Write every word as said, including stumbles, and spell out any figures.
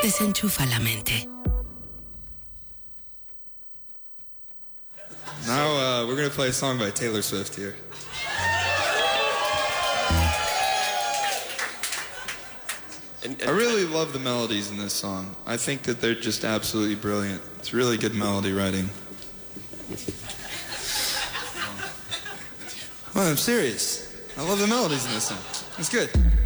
Desenchufa la mente. Now uh, we're going to play a song by Taylor Swift here. And, and I really love the melodies in this song. I think that they're just absolutely brilliant. It's really good melody writing. Well, I'm serious. I love the melodies in this song. It's good.